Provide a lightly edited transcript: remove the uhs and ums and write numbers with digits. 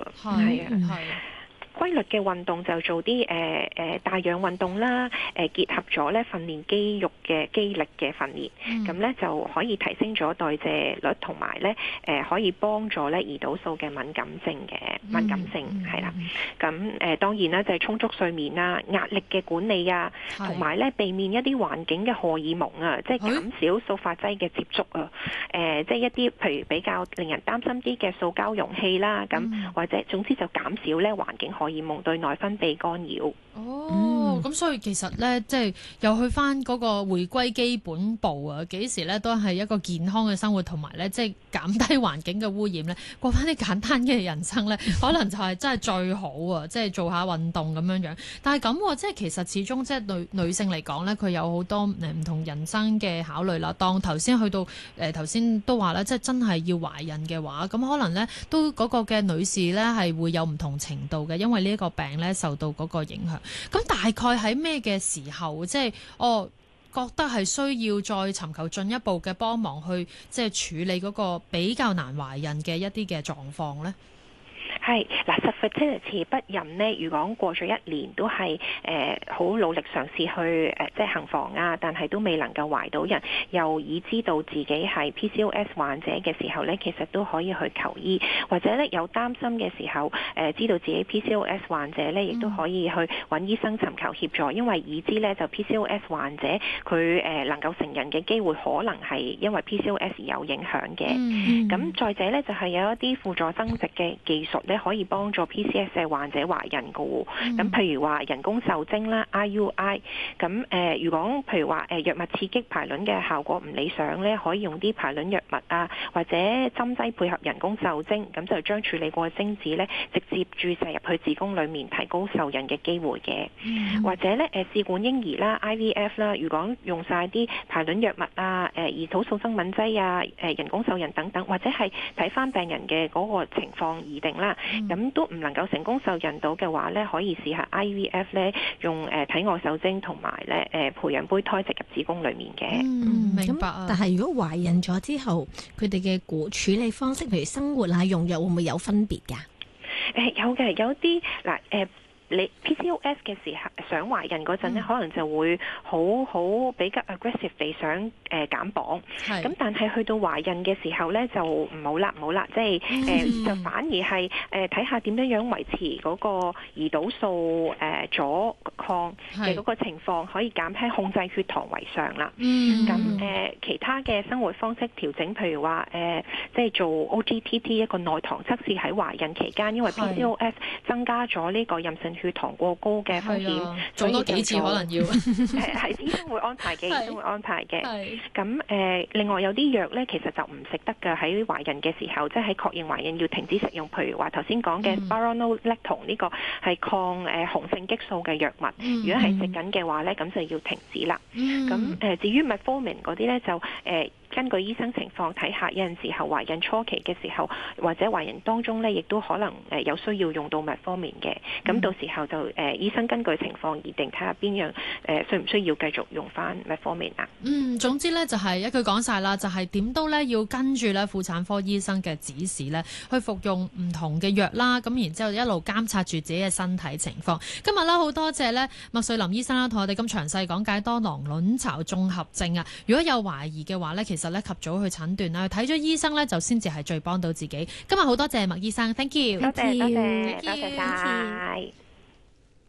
係啊。規律嘅運動就做啲帶氧運動啦，結合咗咧訓練肌肉嘅肌力嘅訓練，咁咧就可以提升咗代謝率，同埋咧可以幫助咧胰島素嘅敏感性係啦。咁當然啦，就係充足睡眠啦、壓力嘅管理啊，同埋咧避免一啲環境嘅荷爾蒙啊，即係減少塑化劑嘅接觸啊。即係一啲譬如比較令人擔心啲嘅塑膠容器啦，咁或者總之就減少咧環境荷爾蒙對內分泌干擾。 咁所以其實咧，即係又去翻嗰個回歸基本步啊，幾時咧都係一個健康嘅生活，同埋咧即係減低環境嘅污染咧，過翻啲簡單嘅人生咧，可能就係真係最好啊！即係做下運動咁樣樣。但係咁，即係其實始終即係女性嚟講咧，佢有好多唔同人生嘅考慮啦。當頭先去到頭先都話咧，即係真係要懷孕嘅話，咁可能咧都嗰個嘅女士咧係會有唔同程度嘅，因為呢一個病咧受到嗰個影響。咁大概喺咩嘅時候，即係覺得係需要再尋求進一步嘅幫忙去即係處理嗰個比較難懷孕嘅一啲嘅狀況呢？ 係嗱，fertility 不孕呢，如果過咗1年都係好努力嘗試去即係行房啊，但係都未能夠懷到人，又已知道自己係 PCOS 患者嘅時候呢，其實都可以去求醫，或者呢有擔心嘅時候，知道自己 PCOS 患者呢，亦都可以去揾醫生尋求協助，因為已知呢就 PCOS 患者佢能夠成人嘅機會可能係因為 PCOS 而有影響嘅。咁再者呢，就係有一啲輔助生殖嘅技術呢，可以幫助 PCOS 嘅患者懷孕嘅喎。咁譬如話人工受精啦 IUI， 咁如果譬如話藥物刺激排卵嘅效果唔理想咧，可以用啲排卵藥物啊，或者針劑配合人工受精，咁就將處理過嘅精子咧直接注射入去子宮裡面，提高受孕嘅機會嘅。或者咧試管嬰兒啦 IVF 啦，如果用晒啲排卵藥物啊、胰島素增敏劑啊、人工受孕等等，或者係睇翻病人嘅嗰個情況而定啦。咁都唔能夠成功受孕到嘅話咧，可以試下 IVF 咧，用體外受精同埋咧培養胚胎植入子宮裡面嘅。 明白啊。 但係如果懷孕咗之後，佢哋嘅處理方式，譬如生活啊、用藥會唔會有分別㗎？ 有嘅，有啲嗱你 PCOS 嘅時候想懷孕嗰陣咧，可能就會好比較 aggressive 地想減磅，咁但係去到懷孕嘅時候咧就唔好啦，即係就反而係睇下點樣維持嗰個胰島素阻抗嘅嗰個情況，可以減輕控制血糖為上啦。咁其他嘅生活方式調整，譬如話即係做 OGTT 一個內糖測試喺懷孕期間，因為 PCOS 增加咗呢個妊娠血糖過高嘅風險， 做多幾次可能要係醫生會安排嘅，咁另外有啲藥咧，其實就唔食得㗎。喺懷孕嘅時候，即係喺確認懷孕要停止食用。譬如話頭先講嘅 Spironolactone 呢個係抗雄性激素嘅藥物，如果係食緊嘅話咧，咁就要停止啦。咁至於 Metformin 嗰啲咧，就根據醫生情況睇下，有陣時候懷孕初期嘅時候，或者懷孕當中咧，亦都可能有需要用到 Metformin 嘅。咁到時候就醫生根據情況而定，睇下邊樣需唔需要繼續用翻 Metformin 啊。 總之咧就係一句講晒啦，就係點都咧要跟住咧婦產科醫生嘅指示咧去服用唔同嘅藥啦。咁然之後一路監察住自己嘅身體情況。今日咧好多謝咧麥瑞林醫生啦，同我哋咁詳細講解多囊卵巢綜合症啊。如果有懷疑嘅話咧，其實咧及早去診斷啦，去睇咗醫生咧就先至係最幫到自己。今日好多謝麥醫生 ，thank you， 多謝晒。